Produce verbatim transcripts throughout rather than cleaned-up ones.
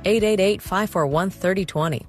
eight eight eight, five four one, three oh two oh.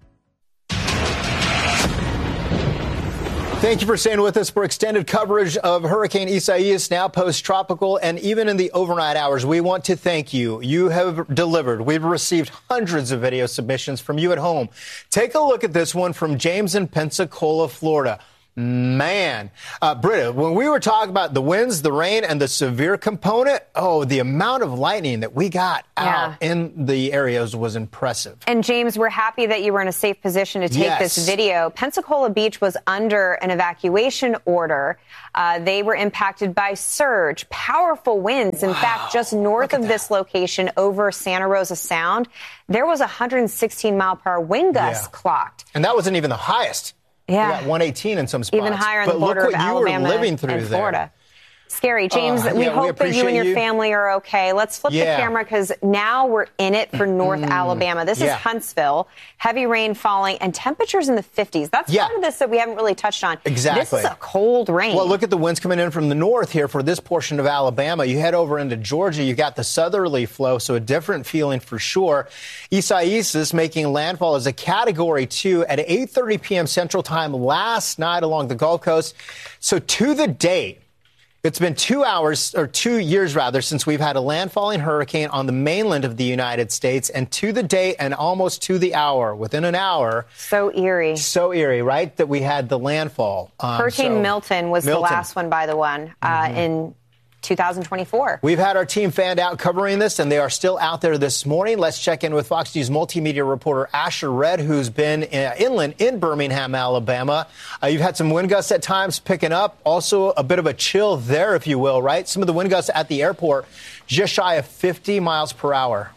Thank you for staying with us for extended coverage of Hurricane Isaias, now post-tropical, and even in the overnight hours. We want to thank you. You have delivered. We've received hundreds of video submissions from you at home. Take a look at this one from James in Pensacola, Florida. Man, uh, Britta, when we were talking about the winds, the rain, and the severe component, oh, the amount of lightning that we got out yeah. in the areas was impressive. And James, we're happy that you were in a safe position to take yes. this video. Pensacola Beach was under an evacuation order. Uh, they were impacted by surge, powerful winds. In wow. fact, just north of that. this location over Santa Rosa Sound, there was a one hundred sixteen mile per hour wind gust yeah. clocked. And that wasn't even the highest. Yeah. We got one eighteen in some spots. Even higher on the border of Alabama and Florida. There. Scary. James, uh, we yeah, hope we that you and your you. family are okay. Let's flip yeah. the camera because now we're in it for North mm. Alabama. This yeah. is Huntsville. Heavy rain falling and temperatures in the fifties. That's yeah. part of this that we haven't really touched on. Exactly. This is a cold rain. Well, look at the winds coming in from the north here for this portion of Alabama. You head over into Georgia, you got the southerly flow, so a different feeling for sure. Isaias making landfall as a Category two at eight thirty p.m. Central Time last night along the Gulf Coast. So to the date, it's been two hours, or two years rather, since we've had a landfalling hurricane on the mainland of the United States, and to the date and almost to the hour, within an hour. So eerie. So eerie, right, that we had the landfall. Um, Hurricane so, Milton was Milton. the last one, by the one, uh, mm-hmm. in two thousand twenty-four. We've had our team fanned out covering this, and they are still out there this morning. Let's check in with Fox News multimedia reporter Asher Red, who's been uh, inland in Birmingham, Alabama. Uh, you've had some wind gusts at times picking up. Also a bit of a chill there, if you will, right? Some of the wind gusts at the airport just shy of fifty miles per hour.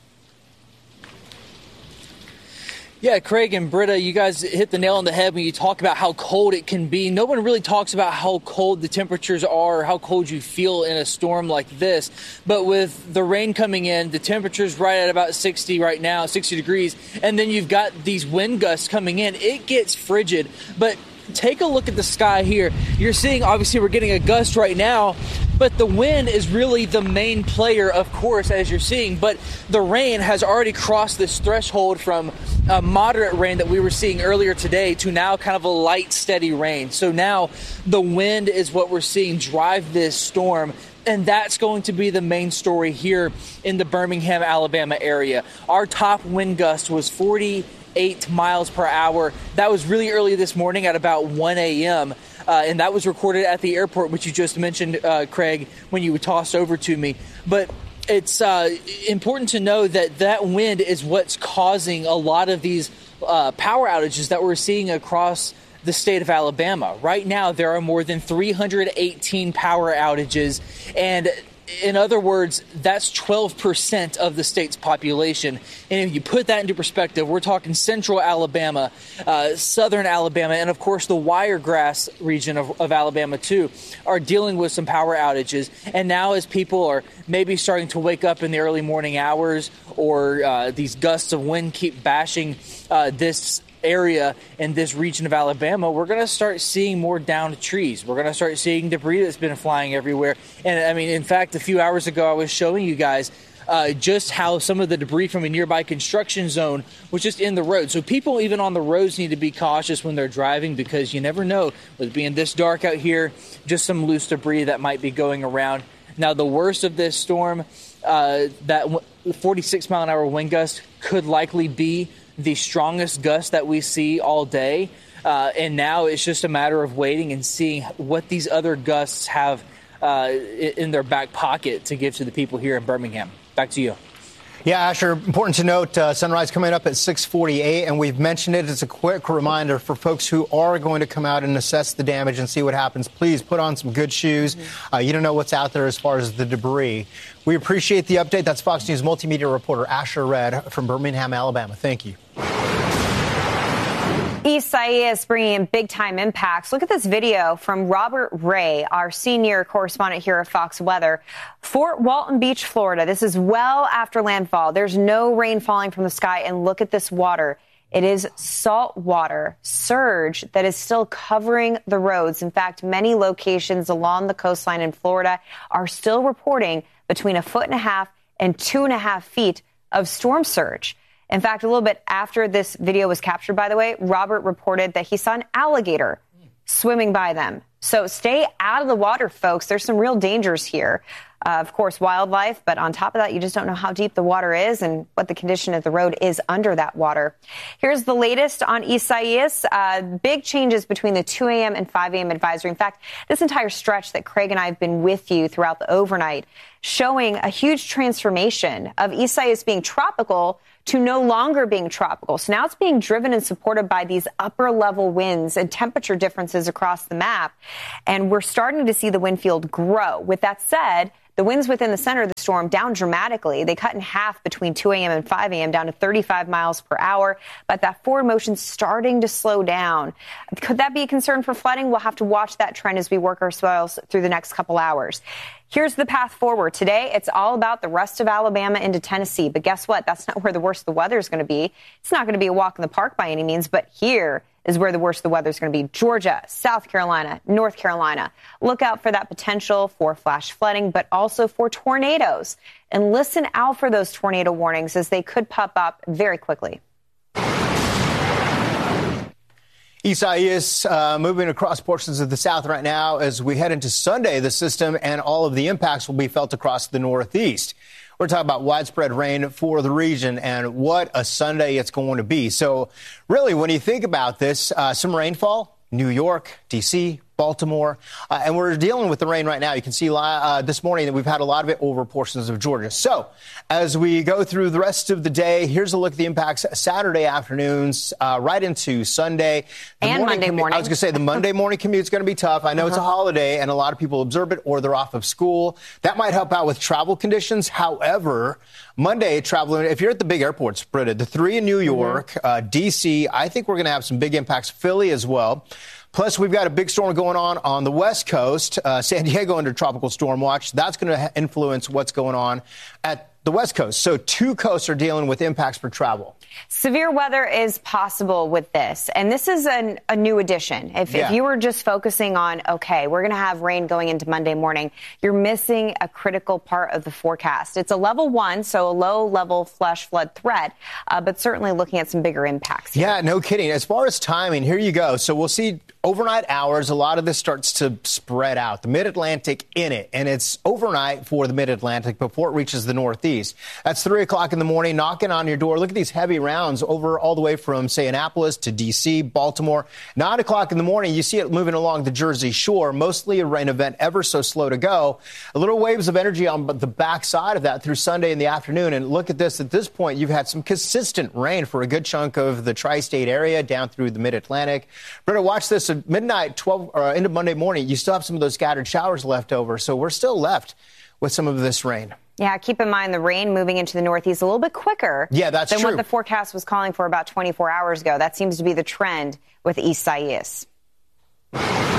Yeah, Craig and Britta, you guys hit the nail on the head when you talk about how cold it can be. No one really talks about how cold the temperatures are, how cold you feel in a storm like this. But with the rain coming in, the temperature's right at about sixty right now, sixty degrees. And then you've got these wind gusts coming in. It gets frigid. But take a look at the sky here. You're seeing, obviously, we're getting a gust right now, but the wind is really the main player, of course, as you're seeing. But the rain has already crossed this threshold from a moderate rain that we were seeing earlier today to now kind of a light, steady rain. So now the wind is what we're seeing drive this storm. And that's going to be the main story here in the Birmingham, Alabama area. Our top wind gust was forty-eight miles per hour. That was really early this morning at about one a.m. Uh, and that was recorded at the airport, which you just mentioned, uh, Craig, when you tossed over to me. But it's uh, important to know that that wind is what's causing a lot of these uh, power outages that we're seeing across the state of Alabama. Right now, there are more than three hundred eighteen power outages, and in other words, that's twelve percent of the state's population. And if you put that into perspective, we're talking central Alabama, uh, southern Alabama, and of course the Wiregrass region of, of Alabama too, are dealing with some power outages. And now as people are maybe starting to wake up in the early morning hours, or uh, these gusts of wind keep bashing uh, this area in this region of Alabama, we're going to start seeing more downed trees. We're going to start seeing debris that's been flying everywhere. And I mean, in fact, a few hours ago, I was showing you guys uh, just how some of the debris from a nearby construction zone was just in the road. So people even on the roads need to be cautious when they're driving, because you never know, with it being this dark out here, just some loose debris that might be going around. Now, the worst of this storm, uh, that forty-six mile an hour wind gust could likely be the strongest gust that we see all day. Uh, and now it's just a matter of waiting and seeing what these other gusts have uh, in their back pocket to give to the people here in Birmingham. Back to you. Yeah, Asher, important to note, uh, sunrise coming up at six forty-eight, and we've mentioned it as a quick reminder for folks who are going to come out and assess the damage and see what happens. Please put on some good shoes. Mm-hmm. Uh, you don't know what's out there as far as the debris. We appreciate the update. That's Fox News multimedia reporter Asher Red from Birmingham, Alabama. Thank you. Isaias bringing in big-time impacts. Look at this video from Robert Ray, our senior correspondent here at Fox Weather. Fort Walton Beach, Florida. This is well after landfall. There's no rain falling from the sky, and look at this water. It is salt water surge that is still covering the roads. In fact, many locations along the coastline in Florida are still reporting between a foot and a half and two and a half feet of storm surge. In fact, a little bit after this video was captured, by the way, Robert reported that he saw an alligator swimming by them. So stay out of the water, folks. There's some real dangers here. Uh, of course, wildlife, but on top of that, you just don't know how deep the water is and what the condition of the road is under that water. Here's the latest on Isaias. Uh, big changes between the two a.m. and five a.m. advisory. In fact, this entire stretch that Craig and I have been with you throughout the overnight, showing a huge transformation of Isaias being tropical to no longer being tropical. So now it's being driven and supported by these upper level winds and temperature differences across the map. And we're starting to see the wind field grow. With that said, the winds within the center of the storm down dramatically. They cut in half between two a.m. and five a.m. down to thirty-five miles per hour. But that forward motion starting to slow down. Could that be a concern for flooding? We'll have to watch that trend as we work ourselves through the next couple hours. Here's the path forward. Today, it's all about the rest of Alabama into Tennessee. But guess what? That's not where the worst of the weather is going to be. It's not going to be a walk in the park by any means. But here is where the worst of the weather is going to be. Georgia, South Carolina, North Carolina. Look out for that potential for flash flooding, but also for tornadoes. And listen out for those tornado warnings as they could pop up very quickly. Isaias uh, moving across portions of the South right now. As we head into Sunday, the system and all of the impacts will be felt across the Northeast. We're talking about widespread rain for the region and what a Sunday it's going to be. So really, when you think about this, uh, some rainfall, New York, D C, Baltimore, uh, and we're dealing with the rain right now. You can see uh, this morning that we've had a lot of it over portions of Georgia. So as we go through the rest of the day, here's a look at the impacts Saturday afternoons uh, right into Sunday. The and morning Monday commu- morning. I was going to say the Monday morning commute is going to be tough. I know uh-huh. it's a holiday and a lot of people observe it or they're off of school. That might help out with travel conditions. However, Monday traveling, if you're at the big airports, Britta, the three in New York, mm-hmm. uh, D C, I think we're going to have some big impacts. Philly as well. Plus, we've got a big storm going on on the West Coast. Uh, San Diego under tropical storm watch. That's going to ha- influence what's going on at the West Coast. So two coasts are dealing with impacts for travel. Severe weather is possible with this. And this is an, a new addition. If, yeah. if you were just focusing on, OK, we're going to have rain going into Monday morning, you're missing a critical part of the forecast. It's a level one, so a low level flash flood threat, uh, but certainly looking at some bigger impacts here. Yeah, no kidding. As far as timing, here you go. So we'll see overnight hours. A lot of this starts to spread out. The mid-Atlantic in it. And it's overnight for the mid-Atlantic before it reaches the Northeast. That's three o'clock in the morning, knocking on your door. Look at these heavy rounds over all the way from, say, Annapolis to D C, Baltimore. Nine o'clock in the morning, you see it moving along the Jersey Shore, mostly a rain event, ever so slow to go. A little waves of energy on the backside of that through Sunday in the afternoon. And look at this. At this point, you've had some consistent rain for a good chunk of the tri-state area down through the mid-Atlantic. Britta, watch this. At midnight, twelve, or into Monday morning, you still have some of those scattered showers left over. So we're still left with some of this rain. Yeah, keep in mind the rain moving into the Northeast a little bit quicker yeah, that's than true. what the forecast was calling for about twenty-four hours ago. That seems to be the trend with Isaias. The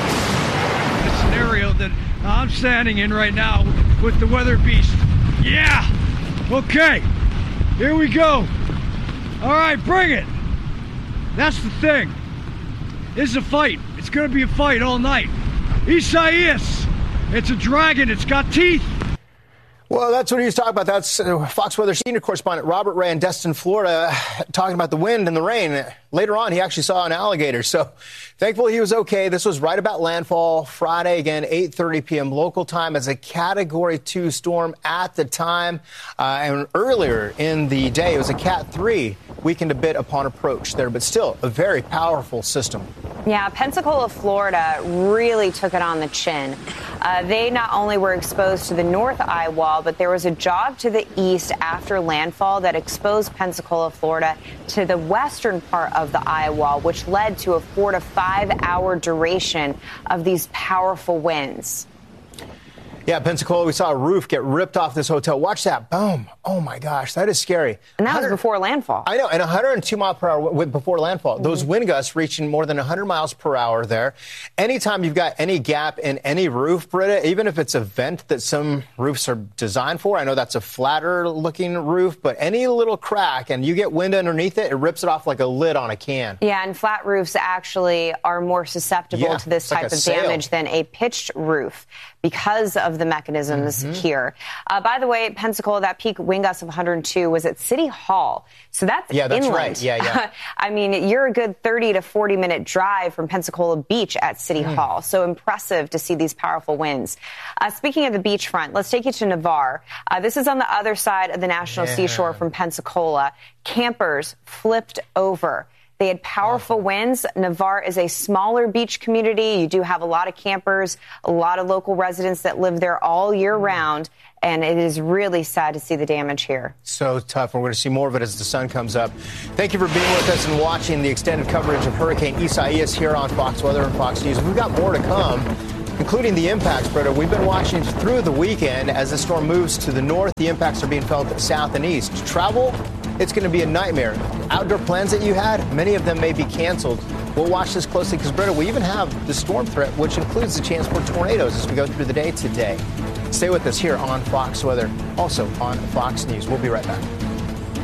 scenario that I'm standing in right now with the weather beast. Yeah! Okay, here we go. All right, bring it. That's the thing. This is a fight. It's going to be a fight all night. Isaias, it's a dragon. It's got teeth. Well, that's what he was talking about. That's uh, Fox Weather senior correspondent Robert Ray in Destin, Florida, talking about the wind and the rain. Later on, he actually saw an alligator. So thankfully he was okay. This was right about landfall Friday, again, eight thirty p.m. local time as a Category two storm at the time. Uh, and earlier in the day, it was a Cat three, weakened a bit upon approach there, but still a very powerful system. Yeah, Pensacola, Florida really took it on the chin. Uh, they not only were exposed to the north eye wall, but there was a jog to the east after landfall that exposed Pensacola, Florida to the western part of the eye wall, which led to a four to five hour duration of these powerful winds. Yeah, Pensacola, we saw a roof get ripped off this hotel. Watch that. Boom. Oh, my gosh. That is scary. And that was before landfall. I know. And one hundred two mile per hour before landfall. Mm-hmm. Those wind gusts reaching more than one hundred miles per hour there. Anytime you've got any gap in any roof, Britta, even if it's a vent that some roofs are designed for, I know that's a flatter looking roof, but any little crack and you get wind underneath it, it rips it off like a lid on a can. Yeah, and flat roofs actually are more susceptible yeah, to this type like of sail. damage than a pitched roof, because of the mechanisms mm-hmm. here. Uh, by the way, Pensacola, that peak wind gust of one hundred two was at City Hall. So that's yeah, that's inland. right. Yeah, yeah. I mean, you're a good thirty to forty minute drive from Pensacola Beach at City mm. Hall. So impressive to see these powerful winds. Uh, speaking of the beachfront, let's take you to Navarre. Uh, this is on the other side of the National yeah. Seashore from Pensacola. Campers flipped over. They had powerful winds. Navarre is a smaller beach community. You do have a lot of campers, a lot of local residents that live there all year round. And it is really sad to see the damage here. So tough. We're going to see more of it as the sun comes up. Thank you for being with us and watching the extended coverage of Hurricane Isaias here on Fox Weather and Fox News. We've got more to come, including the impacts, Britta. We've been watching through the weekend as the storm moves to the north. The impacts are being felt south and east. Travel, it's going to be a nightmare. Outdoor plans that you had, many of them may be canceled. We'll watch this closely because, Britta, we even have the storm threat, which includes the chance for tornadoes as we go through the day today. Stay with us here on Fox Weather, also on Fox News. We'll be right back.